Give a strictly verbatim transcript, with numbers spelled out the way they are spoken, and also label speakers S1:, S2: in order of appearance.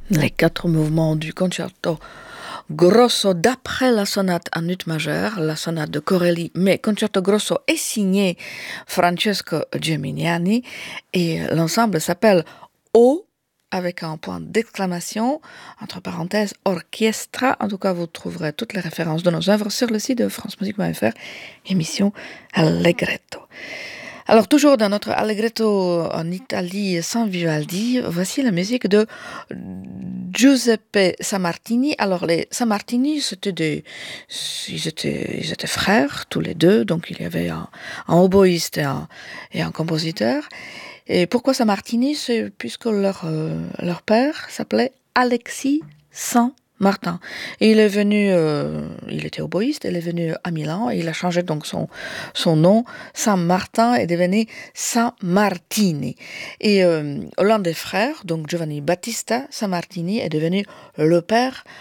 S1: Les quatre mouvements du concerto grosso d'après la sonate en ut majeur, la sonate de Corelli, mais concerto grosso est signé Francesco Geminiani et l'ensemble s'appelle O avec un point d'exclamation, entre parenthèses, orchestra. En tout cas, vous trouverez toutes les références de nos œuvres sur le site de france musique point f r, émission Allegretto. Alors, toujours dans notre Allegretto en Italie sans Vivaldi, voici la musique de Giuseppe Sammartini. Alors, les Sammartini, c'était des, ils étaient, ils étaient frères, tous les deux, donc il y avait un, un oboïste et un, et un compositeur. Et pourquoi Sammartini? C'est puisque leur, euh, leur père s'appelait Alexis Saint-Martin. Et il est venu, euh, il était oboïste, il est venu à Milan et il a changé donc son, son nom. Saint-Martin est devenu Sammartini. Et euh, l'un des frères, donc Giovanni Battista Sammartini, est devenu le père